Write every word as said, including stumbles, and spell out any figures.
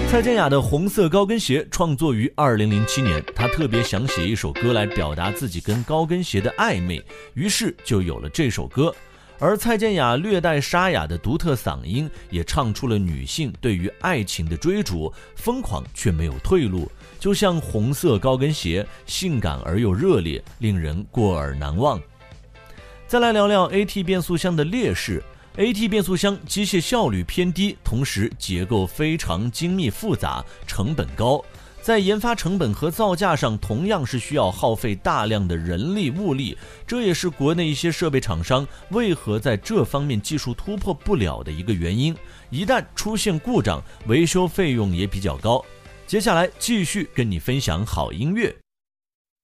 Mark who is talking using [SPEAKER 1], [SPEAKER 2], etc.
[SPEAKER 1] 蔡健雅的《红色高跟鞋》创作于二零零七年，她特别想写一首歌来表达自己跟高跟鞋的暧昧，于是就有了这首歌。而蔡健雅略带沙哑的独特嗓音，也唱出了女性对于爱情的追逐，疯狂却没有退路，就像红色高跟鞋，性感而又热烈，令人过耳难忘。再来聊聊 A T 变速箱的劣势。A T 变速箱机械效率偏低，同时结构非常精密复杂，成本高，在研发成本和造价上同样是需要耗费大量的人力物力，这也是国内一些设备厂商为何在这方面技术突破不了的一个原因。一旦出现故障，维修费用也比较高。接下来继续跟你分享好音乐。